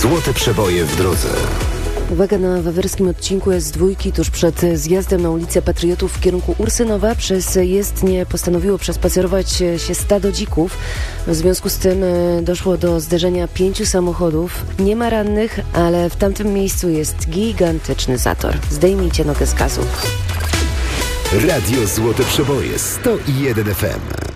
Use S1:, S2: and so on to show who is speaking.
S1: Złote przeboje w drodze.
S2: Uwaga, na wawerskim odcinku S2 tuż przed zjazdem na ulicę Patriotów w kierunku Ursynowa przez jezdnię postanowiło przespacerować się stado dzików. W związku z tym doszło do zderzenia 5 samochodów. Nie ma rannych, ale w tamtym miejscu jest gigantyczny zator. Zdejmijcie nogę z gazu.
S1: Radio Złote Przeboje 101 FM.